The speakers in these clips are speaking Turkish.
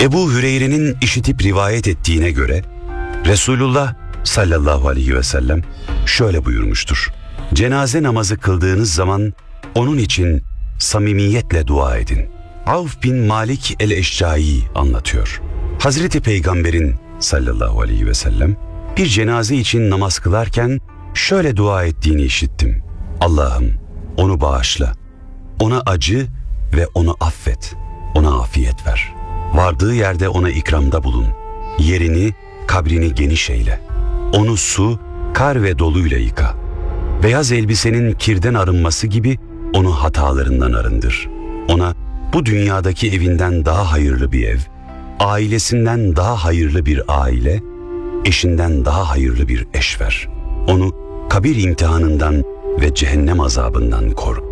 Ebu Hüreyre'nin işitip rivayet ettiğine göre Resulullah sallallahu aleyhi ve sellem şöyle buyurmuştur. Cenaze namazı kıldığınız zaman onun için samimiyetle dua edin. Avf bin Malik el-Eşcai anlatıyor. Hazreti Peygamber'in sallallahu aleyhi ve sellem bir cenaze için namaz kılarken şöyle dua ettiğini işittim. Allah'ım onu bağışla, ona acı ve onu affet, ona afiyet ver. Vardığı yerde ona ikramda bulun. Yerini, kabrini geniş eyle. Onu su, kar ve doluyla yıka. Beyaz elbisenin kirden arınması gibi onu hatalarından arındır. Ona bu dünyadaki evinden daha hayırlı bir ev, ailesinden daha hayırlı bir aile, eşinden daha hayırlı bir eş ver. Onu kabir imtihanından ve cehennem azabından koru.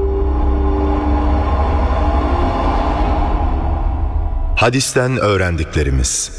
Hadisten öğrendiklerimiz.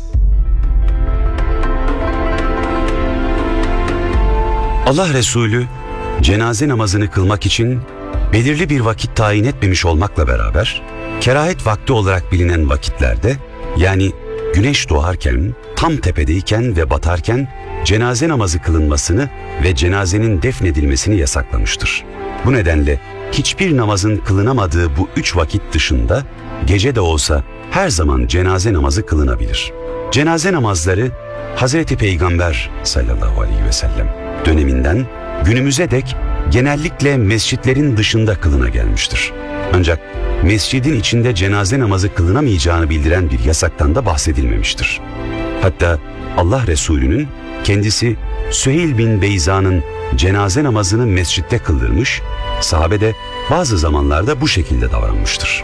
Allah Resulü cenaze namazını kılmak için belirli bir vakit tayin etmemiş olmakla beraber kerahet vakti olarak bilinen vakitlerde, yani güneş doğarken, tam tepedeyken ve batarken cenaze namazı kılınmasını ve cenazenin defnedilmesini yasaklamıştır. Bu nedenle hiçbir namazın kılınamadığı bu 3 vakit dışında gece de olsa her zaman cenaze namazı kılınabilir. Cenaze namazları Hazreti Peygamber sallallahu aleyhi ve sellem döneminden günümüze dek genellikle mescitlerin dışında kılına gelmiştir. Ancak mescidin içinde cenaze namazı kılınamayacağını bildiren bir yasaktan da bahsedilmemiştir. Hatta Allah Resulü'nün kendisi Süheyl bin Beyza'nın cenaze namazını mescitte kıldırmış, sahabe de bazı zamanlarda bu şekilde davranmıştır.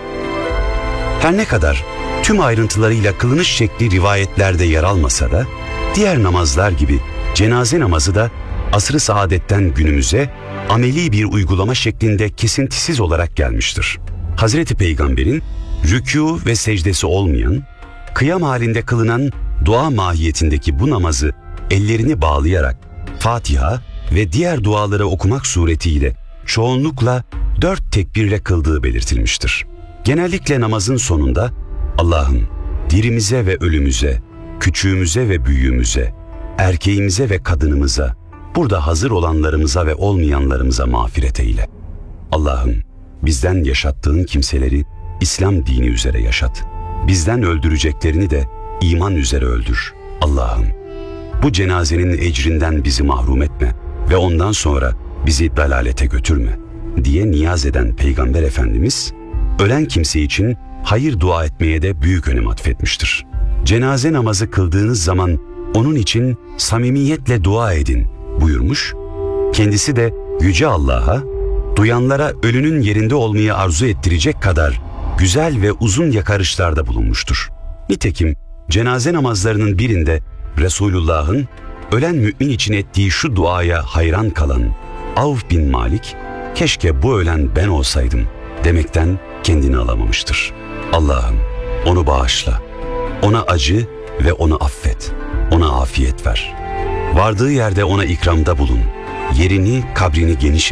Her ne kadar tüm ayrıntılarıyla kılınış şekli rivayetlerde yer almasa da, diğer namazlar gibi cenaze namazı da asr-ı saadetten günümüze ameli bir uygulama şeklinde kesintisiz olarak gelmiştir. Hazreti Peygamber'in rükû ve secdesi olmayan, kıyam halinde kılınan dua mahiyetindeki bu namazı ellerini bağlayarak Fatiha ve diğer duaları okumak suretiyle çoğunlukla 4 tekbirle kıldığı belirtilmiştir. Genellikle namazın sonunda Allah'ım dirimize ve ölümüze, küçüğümüze ve büyüğümüze, erkeğimize ve kadınımıza, burada hazır olanlarımıza ve olmayanlarımıza mağfiret eyle. Allah'ım bizden yaşattığın kimseleri İslam dini üzere yaşat. Bizden öldüreceklerini de iman üzere öldür. Allah'ım bu cenazenin ecrinden bizi mahrum etme ve ondan sonra bizi dalalete götürme diye niyaz eden Peygamber Efendimiz, ölen kimse için hayır dua etmeye de büyük önem atfetmiştir. Cenaze namazı kıldığınız zaman onun için samimiyetle dua edin buyurmuş. Kendisi de Yüce Allah'a duyanlara ölünün yerinde olmayı arzu ettirecek kadar güzel ve uzun yakarışlarda bulunmuştur. Nitekim cenaze namazlarının birinde Resulullah'ın ölen mümin için ettiği şu duaya hayran kalan Avf bin Malik, keşke bu ölen ben olsaydım demekten kendini alamamıştır. Allah'ım onu bağışla, ona acı ve onu affet, ona afiyet ver. Vardığı yerde ona ikramda bulun, yerini, kabrini geniş